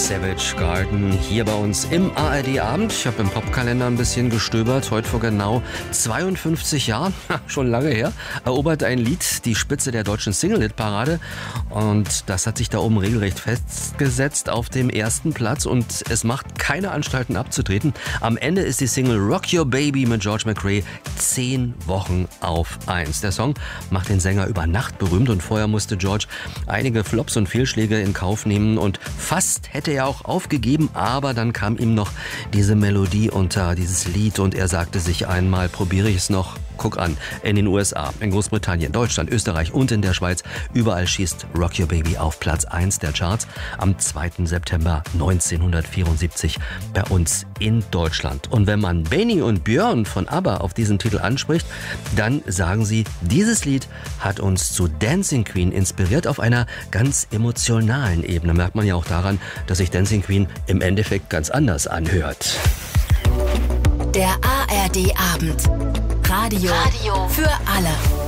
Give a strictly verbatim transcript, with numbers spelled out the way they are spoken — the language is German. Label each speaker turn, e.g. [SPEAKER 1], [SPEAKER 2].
[SPEAKER 1] Savage Garden hier bei uns im A R D-Abend. Ich habe im Popkalender ein bisschen gestöbert. Heute vor genau zweiundfünfzig Jahren, schon lange her, erobert ein Lied die Spitze der deutschen Single-Hit-Parade. Und das hat sich da oben regelrecht festgesetzt auf dem ersten Platz. Und es macht keine Anstalten abzutreten. Am Ende ist die Single Rock Your Baby mit George McRae zehn Wochen auf eins. Der Song macht den Sänger über Nacht berühmt und vorher musste George einige Flops und Fehlschläge in Kauf nehmen und fast hätte er auch aufgegeben, aber dann kam ihm noch diese Melodie unter, dieses Lied und er sagte sich einmal, probiere ich es noch. Guck an, in den U S A, in Großbritannien, Deutschland, Österreich und in der Schweiz, überall schießt Rock Your Baby auf Platz eins der Charts am zweiten September neunzehnhundertvierundsiebzig bei uns in Deutschland. Und wenn man Benny und Björn von ABBA auf diesen Titel anspricht, dann sagen sie, dieses Lied hat uns zu Dancing Queen inspiriert auf einer ganz emotionalen Ebene. Merkt man ja auch daran, dass sich Dancing Queen im Endeffekt ganz anders anhört.
[SPEAKER 2] Der A R D-Abend. Radio, Radio für alle.